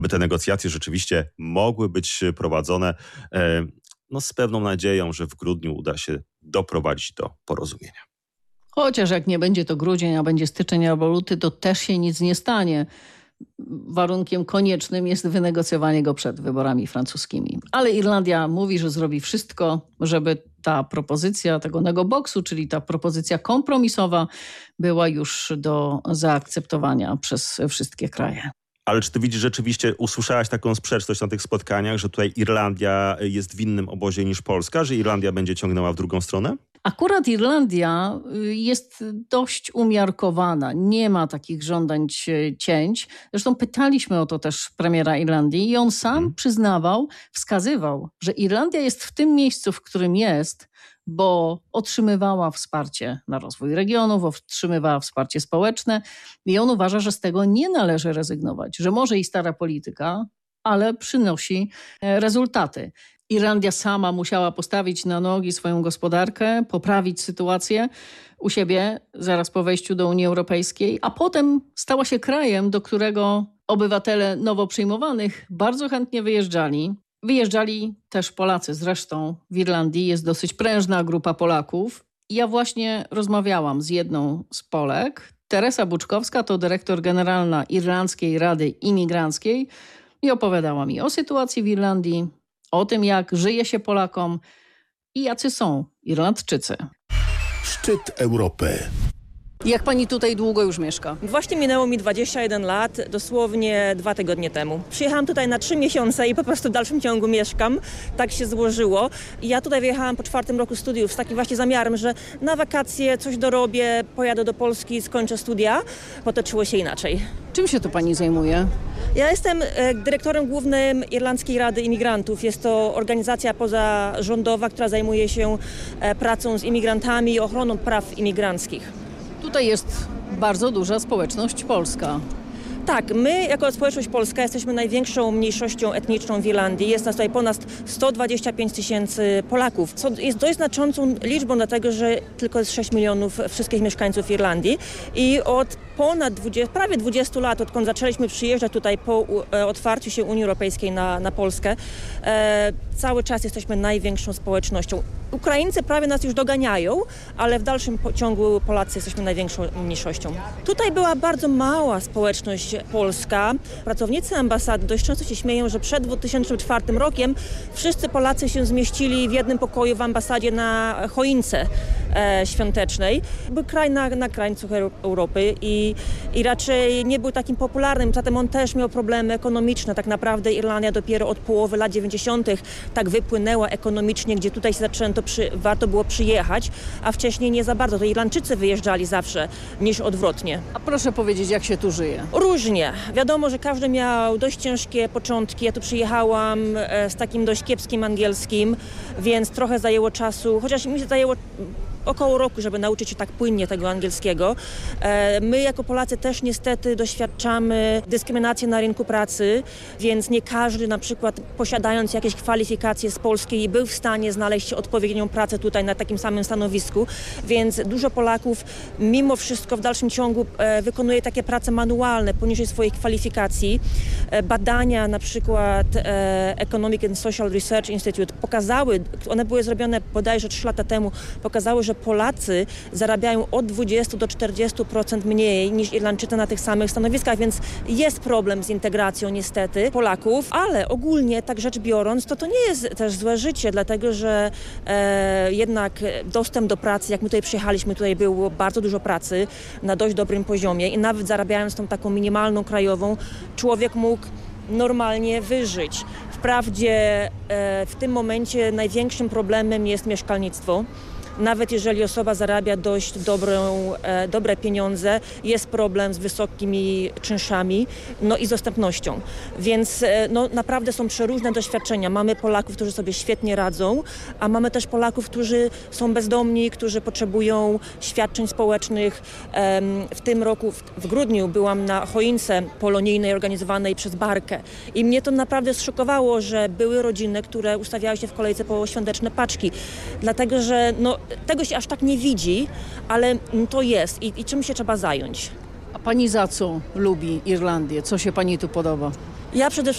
by te negocjacje rzeczywiście mogły być prowadzone z pewną nadzieją, że w grudniu uda się doprowadzić do porozumienia. Chociaż jak nie będzie to grudzień, a będzie styczeń albo luty, to też się nic nie stanie. Warunkiem koniecznym jest wynegocjowanie go przed wyborami francuskimi. Ale Irlandia mówi, że zrobi wszystko, żeby ta propozycja tego negoboksu, czyli ta propozycja kompromisowa, była już do zaakceptowania przez wszystkie kraje. Ale czy ty widzisz rzeczywiście, usłyszałaś taką sprzeczność na tych spotkaniach, że tutaj Irlandia jest w innym obozie niż Polska, że Irlandia będzie ciągnęła w drugą stronę? Akurat Irlandia jest dość umiarkowana. Nie ma takich żądań cięć. Zresztą pytaliśmy o to też premiera Irlandii i on sam przyznawał, wskazywał, że Irlandia jest w tym miejscu, w którym jest, bo otrzymywała wsparcie na rozwój regionów, otrzymywała wsparcie społeczne i on uważa, że z tego nie należy rezygnować, że może i stara polityka, ale przynosi rezultaty. Irlandia sama musiała postawić na nogi swoją gospodarkę, poprawić sytuację u siebie zaraz po wejściu do Unii Europejskiej, a potem stała się krajem, do którego obywatele nowo przyjmowanych bardzo chętnie wyjeżdżali. Wyjeżdżali też Polacy. Zresztą w Irlandii jest dosyć prężna grupa Polaków. Ja właśnie rozmawiałam z jedną z Polek. Teresa Buczkowska to dyrektor generalna Irlandzkiej Rady Imigranckiej i opowiadała mi o sytuacji w Irlandii, o tym, jak żyje się Polakom i jacy są Irlandczycy. Szczyt Europy. Jak pani tutaj długo już mieszka? Właśnie minęło mi 21 lat, dosłownie 2 tygodnie temu. Przyjechałam tutaj na 3 miesiące i po prostu w dalszym ciągu mieszkam. Tak się złożyło. I ja tutaj wyjechałam po 4. roku studiów z takim właśnie zamiarem, że na wakacje coś dorobię, pojadę do Polski, skończę studia. Potoczyło się inaczej. Czym się tu pani zajmuje? Ja jestem dyrektorem głównym Irlandzkiej Rady Imigrantów. Jest to organizacja pozarządowa, która zajmuje się pracą z imigrantami i ochroną praw imigranckich. Tutaj jest bardzo duża społeczność polska. Tak, my jako społeczność polska jesteśmy największą mniejszością etniczną w Irlandii. Jest nas tutaj ponad 125 000 Polaków, co jest dość znaczącą liczbą, dlatego że tylko jest 6 milionów wszystkich mieszkańców Irlandii. I od prawie 20 lat, odkąd zaczęliśmy przyjeżdżać tutaj po otwarciu się Unii Europejskiej na Polskę, cały czas jesteśmy największą społecznością. Ukraińcy prawie nas już doganiają, ale w dalszym ciągu Polacy jesteśmy największą mniejszością. Tutaj była bardzo mała społeczność polska. Pracownicy ambasady dość często się śmieją, że przed 2004 rokiem wszyscy Polacy się zmieścili w jednym pokoju w ambasadzie na choince świątecznej. Był kraj na krańcu Europy i raczej nie był takim popularnym, zatem on też miał problemy ekonomiczne. Tak naprawdę Irlandia dopiero od połowy lat 90. tak wypłynęła ekonomicznie, gdzie tutaj się zaczęto, warto było przyjechać, a wcześniej nie za bardzo. To Irlandczycy wyjeżdżali zawsze niż odwrotnie. A proszę powiedzieć, jak się tu żyje? Różnie. Wiadomo, że każdy miał dość ciężkie początki. Ja tu przyjechałam z takim dość kiepskim angielskim, więc trochę zajęło czasu, chociaż mi się zajęło około roku, żeby nauczyć się tak płynnie tego angielskiego. My jako Polacy też niestety doświadczamy dyskryminacji na rynku pracy, więc nie każdy na przykład posiadając jakieś kwalifikacje z Polski był w stanie znaleźć odpowiednią pracę tutaj na takim samym stanowisku, więc dużo Polaków mimo wszystko w dalszym ciągu wykonuje takie prace manualne poniżej swoich kwalifikacji. Badania na przykład Economic and Social Research Institute pokazały, one były zrobione bodajże 3 lata temu, pokazały, że Polacy zarabiają od 20 do 40% mniej niż Irlandczycy na tych samych stanowiskach, więc jest problem z integracją niestety Polaków, ale ogólnie tak rzecz biorąc, to nie jest też złe życie, dlatego że jednak dostęp do pracy, jak my tutaj przyjechaliśmy, tutaj było bardzo dużo pracy na dość dobrym poziomie i nawet zarabiając tą taką minimalną krajową, człowiek mógł normalnie wyżyć. Wprawdzie w tym momencie największym problemem jest mieszkalnictwo. Nawet jeżeli osoba zarabia dość dobre pieniądze, jest problem z wysokimi czynszami, i z dostępnością. Więc naprawdę są przeróżne doświadczenia. Mamy Polaków, którzy sobie świetnie radzą, a mamy też Polaków, którzy są bezdomni, którzy potrzebują świadczeń społecznych. W tym roku, w grudniu, byłam na choince polonijnej organizowanej przez Barkę i mnie to naprawdę zszokowało, że były rodziny, które ustawiały się w kolejce po świąteczne paczki, dlatego że tego się aż tak nie widzi, ale to jest i czym się trzeba zająć. A pani za co lubi Irlandię? Co się pani tu podoba? Ja przede